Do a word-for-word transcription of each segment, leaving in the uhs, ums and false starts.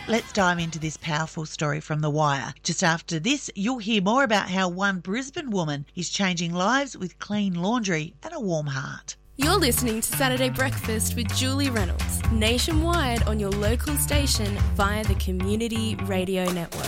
Let's dive into this powerful story from The Wire. Just after this, you'll hear more about how one Brisbane woman is changing lives with clean laundry and a warm heart. You're listening to Saturday Breakfast with Julie Reynolds, nationwide on your local station via the Community Radio Network.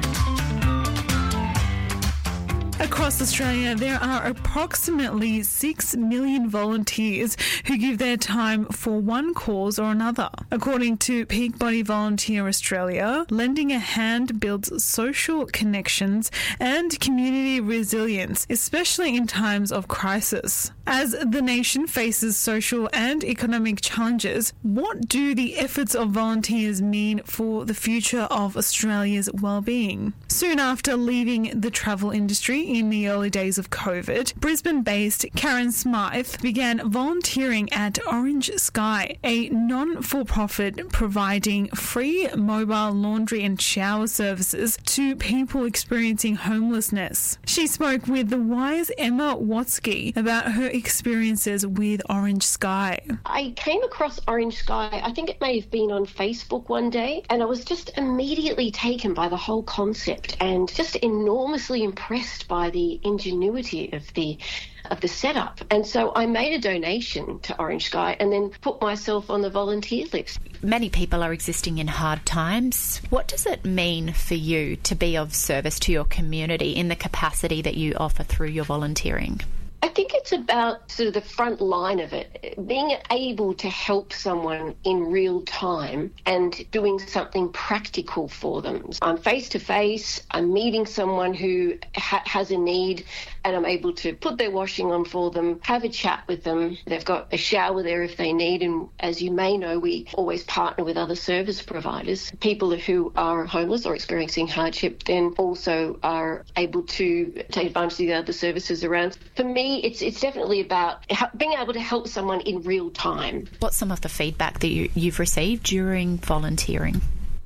Across Australia, there are approximately six million volunteers who give their time for one cause or another. According to Peak Body Volunteer Australia, lending a hand builds social connections and community resilience, especially in times of crisis. As the nation faces social and economic challenges, what do the efforts of volunteers mean for the future of Australia's well-being? Soon after leaving the travel industry in the early days of COVID, Brisbane-based Karen Smythe began volunteering at Orange Sky, a non-for-profit providing free mobile laundry and shower services to people experiencing homelessness. She spoke with The Wire's Emma Watsky about her experiences with Orange Sky. I came across Orange Sky, I think it may have been on Facebook one day, and I was just immediately taken by the whole concept and just enormously impressed by the ingenuity of the of the setup. And so I made a donation to Orange Sky and then put myself on the volunteer list. Many people are existing in hard times. What does it mean for you to be of service to your community in the capacity that you offer through your volunteering? I think it's about sort of the front line of it, being able to help someone in real time and doing something practical for them. I'm face to face, I'm meeting someone who ha- has a need, and I'm able to put their washing on for them, have a chat with them. They've got a shower there if they need, and as you may know, we always partner with other service providers. People who are homeless or experiencing hardship then also are able to take advantage of the other services around. For me, it's it's definitely about being able to help someone in real time. What's some of the feedback that you, you've received during volunteering?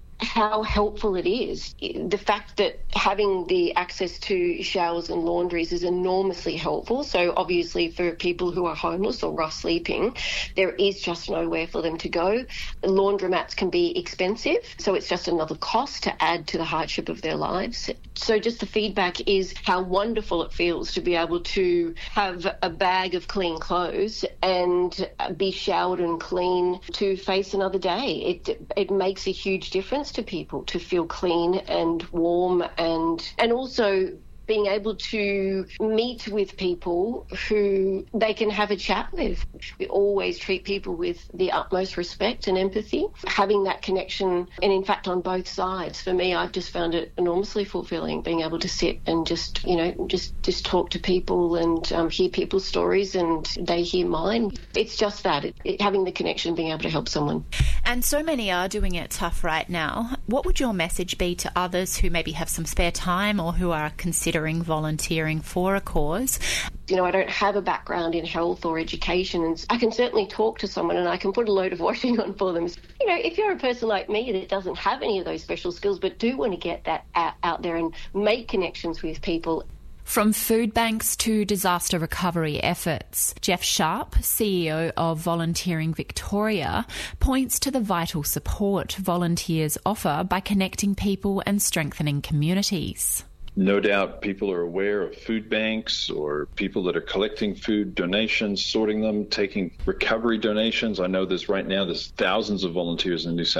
How helpful it is. The fact that having the access to showers and laundries is enormously helpful. So obviously for people who are homeless or rough sleeping, there is just nowhere for them to go. Laundromats can be expensive, so it's just another cost to add to the hardship of their lives. So just the feedback is how wonderful it feels to be able to have a bag of clean clothes and be showered and clean to face another day. It it makes a huge difference to people to feel clean and warm and and also being able to meet with people who they can have a chat with. We always treat people with the utmost respect and empathy. Having that connection, and in fact on both sides, for me, I've just found it enormously fulfilling, being able to sit and just, you know, just, just talk to people and um, hear people's stories and they hear mine. It's just that, it, it, having the connection, being able to help someone. And so many are doing it tough right now. What would your message be to others who maybe have some spare time or who are considering volunteering for a cause? You know, I don't have a background in health or education, and I can certainly talk to someone and I can put a load of washing on for them. You know, if you're a person like me that doesn't have any of those special skills but do want to get that out, out there and make connections with people. From food banks to disaster recovery efforts, Jeff Sharp, C E O of Volunteering Victoria, points to the vital support volunteers offer by connecting people and strengthening communities. No doubt people are aware of food banks or people that are collecting food donations, sorting them, taking recovery donations. I know there's right now, there's thousands of volunteers in New South